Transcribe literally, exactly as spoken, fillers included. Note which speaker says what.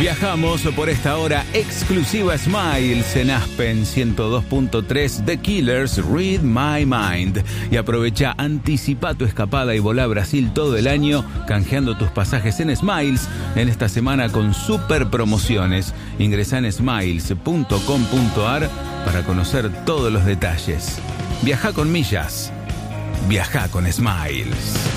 Speaker 1: Viajamos por esta hora exclusiva Smiles en Aspen ciento dos punto tres The Killers, Read My Mind. Y aprovecha, anticipa tu escapada y volá a Brasil todo el año canjeando tus pasajes en Smiles en esta semana con super promociones. Ingresá en smiles punto com punto ar para conocer todos los detalles. Viajá con millas. Viajá con Smiles.